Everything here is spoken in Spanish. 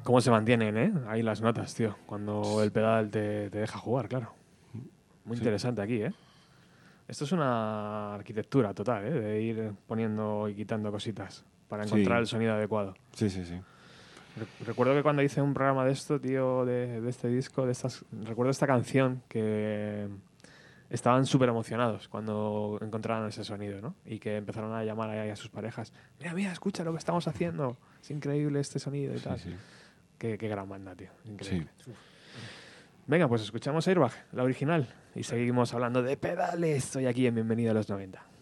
¿Cómo se mantienen, ahí las notas, tío? Cuando el pedal te deja jugar, claro. Muy interesante aquí, ¿eh? Esto es una arquitectura total, de ir poniendo y quitando cositas para encontrar el sonido adecuado. Sí. Recuerdo que cuando hice un programa de esto, tío, de este disco, recuerdo esta canción que estaban súper emocionados cuando encontraron ese sonido, ¿no? Y que empezaron a llamar a sus parejas. Mira, escucha lo que estamos haciendo. Es increíble este sonido y tal. Sí. Qué gran banda, tío. Increíble. Sí. Venga, pues escuchamos Airbag, la original. Y seguimos hablando de pedales. Estoy aquí en Bienvenido a los 90.